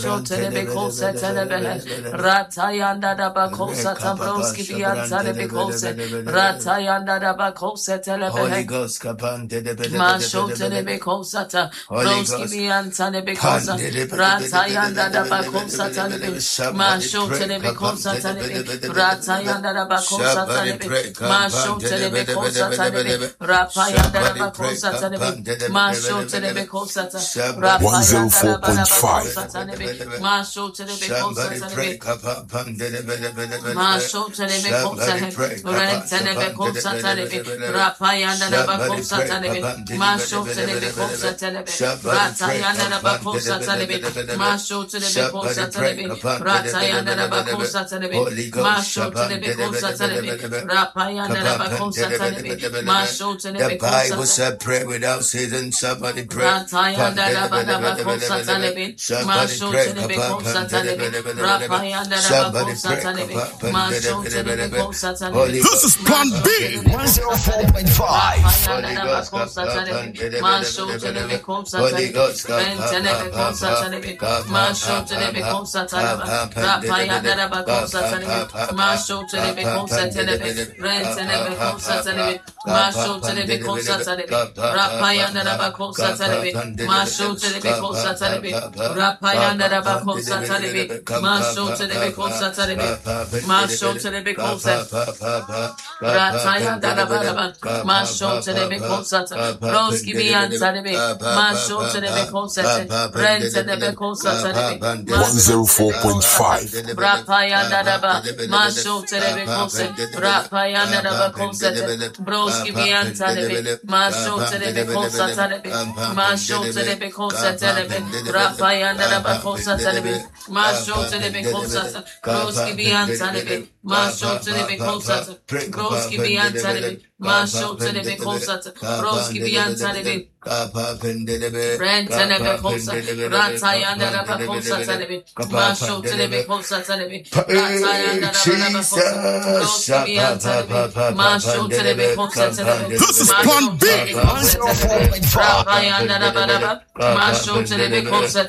Telebekose Telebehe Ratayanda Dabakose Tambroski Bian Telebekose Ratayanda Dabakose Telebehe Holy Ghost kapan Masho Telebekose Broski Bian Telebekose Ratayanda Dabakose Telebe Masho Telebekose Telebe Ratayanda Dabakose Telebe Masho Telebekose Telebe Rapayanda Dabakose Telebe Masho Telebekose Rapayanda Dabakose Telebe Masho Telebekose Telebe Masho Telebekose Telebekose Telebe Rapayanda Dabakose Telebe Masho Telebekose Telebe Ratayanda Dabakose Telebe Masho Telebekose Telebe Ratayanda Dabakose Telebe Masho Telebekose Telebe Rapayanda Dabakose Telebe Masho The Bible Telebekose said, pray without ceasing. Somebody pray. Ratayanda Dabakose Telebe Somebody Masho pray. Telebekose Telebe Rapayanda Somebody Dabakose pray. Telebe Masho Telebekose Telebe This is Plan B. 104.5. Masho Telebekose Holy Ghost, Telebekose Telebe Masho Telebekose Telebe Rapayanda Dabakose Telebe Masho Telebekose Telebe Telebekose Telebe Masho Telebekose Telebe Rapayanda Dabakose Telebe Masho Telebekose Telebe Rapayanda Dabakose Telebe Masho Telebekose Telebe Masho Telebekose Ratayanda Dabakose Masho Telebekose Broski Bian Telebe Masho Telebekose Telebekose Telebe 104.5. Rapayanda Daba Masho Telebekose Rapayanda Dabakose Broski Bian Telebe Masho Telebekose Telebe Masho Telebekose Telebe Rapayanda Dabakose Telebe Masho Telebekose Broski Bian Telebe Masho Telebekose Broski Bian Telebe Masho Telebekose Broski Bian Telebe Rentenebekose Ratayanda Dabakose Telebe Masho Telebekose Telebe Ratayanda Dabakose Broski Bian Telebe Masho Telebekose Telebe This is Plan B. Rapayanda Dabakose Masho Telebekose